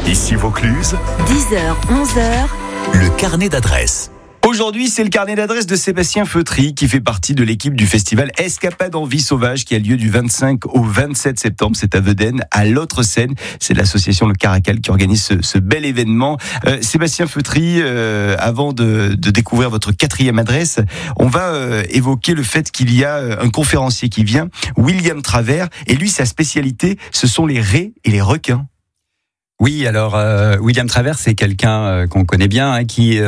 Ici Vaucluse, 10h, 11h, le carnet d'adresses. Aujourd'hui, c'est le carnet d'adresses de Sébastien Feutry qui fait partie de l'équipe du festival Escapade en vie sauvage qui a lieu du 25 au 27 septembre. C'est à Vedène, à l'Autre-Seine. C'est l'association Le Caracal qui organise ce bel événement. Sébastien Feutry, avant de découvrir votre 4e adresse, on va évoquer le fait qu'il y a un conférencier qui vient, William Travers, et lui, sa spécialité, ce sont les raies et les requins. Oui, alors William Travers, c'est quelqu'un qu'on connaît bien,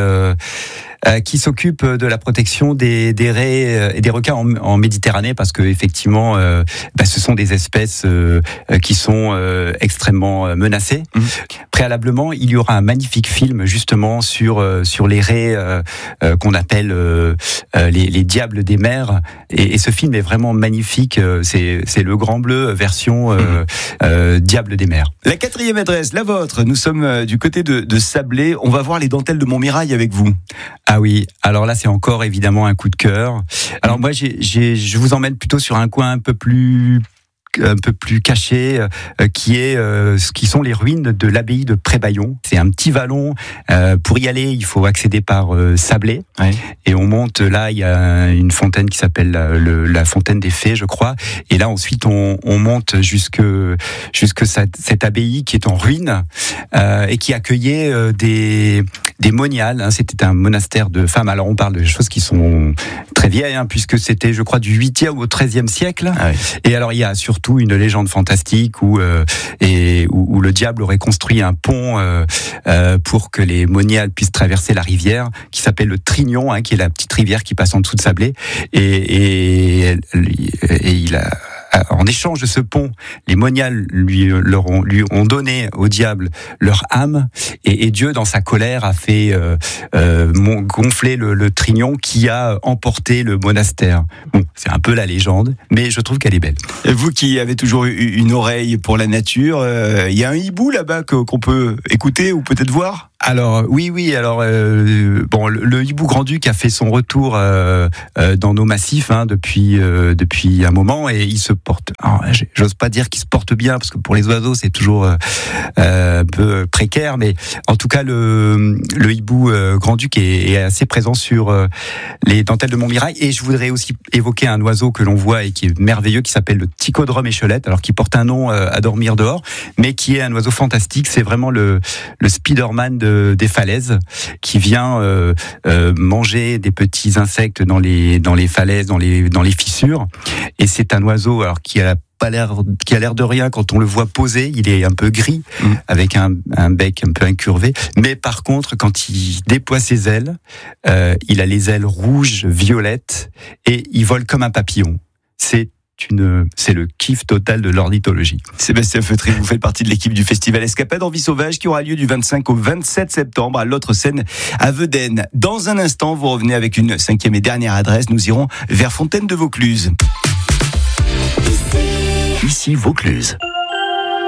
qui s'occupe de la protection des raies et des requins en Méditerranée, parce que effectivement, ce sont des espèces qui sont extrêmement menacées. Préalablement, il y aura un magnifique film justement sur les raies qu'on appelle les diables des mers, et ce film est vraiment magnifique. C'est Le Grand Bleu version diable des mers. La 4e adresse, la vôtre. Nous sommes du côté de Sablé. On va voir les dentelles de Montmirail avec vous. Ah oui, alors là c'est encore évidemment un coup de cœur. Alors moi je vous emmène plutôt sur un coin un peu plus caché, qui sont les ruines de l'abbaye de Prébaillon. C'est un petit vallon. Pour y aller, il faut accéder par Sablé. Ouais. Et on monte, là, il y a une fontaine qui s'appelle la fontaine des Fées, je crois. Et là, ensuite, on monte jusque cette abbaye qui est en ruine, et qui accueillait des moniales. C'était un monastère de femmes. Alors, on parle de choses qui sont très vieilles, puisque c'était, je crois, du 8e au 13e siècle. Ah ouais. Et alors, il y a surtout une légende fantastique où le diable aurait construit un pont pour que les moniales puissent traverser la rivière, qui s'appelle le Trignon, qui est la petite rivière qui passe en dessous de Sablé, et il a, en échange de ce pont, les moniales lui ont donné au diable leur âme, et Dieu, dans sa colère, a fait gonfler le Trignon qui a emporté le monastère. Bon, c'est un peu la légende, mais je trouve qu'elle est belle. Et vous qui avez toujours eu une oreille pour la nature, il y a un hibou là-bas qu'on peut écouter ou peut-être voir ? Alors oui. Alors le hibou grand-duc a fait son retour dans nos massifs depuis un moment, et il se porte. Alors, j'ose pas dire qu'il se porte bien, parce que pour les oiseaux c'est toujours un peu précaire, mais en tout cas le hibou grand-duc est assez présent sur les dentelles de Montmirail. Et je voudrais aussi évoquer un oiseau que l'on voit et qui est merveilleux, qui s'appelle le Ticodrome échelette, alors qui porte un nom à dormir dehors, mais qui est un oiseau fantastique. C'est vraiment le Spider-Man des falaises, qui vient manger des petits insectes dans les falaises, dans les fissures. Et c'est un oiseau qui a l'air de rien quand on le voit posé. Il est un peu gris, avec un bec un peu incurvé. Mais par contre, quand il déploie ses ailes, il a les ailes rouges, violettes, et il vole comme un papillon. C'est le kiff total de l'ornithologie. Sébastien Feutry, vous faites partie de l'équipe du festival Escapade en vie sauvage qui aura lieu du 25 au 27 septembre à l'Autre-Seine à Vedène. Dans un instant, vous revenez avec une 5e et dernière adresse. Nous irons vers Fontaine de Vaucluse. Ici Vaucluse.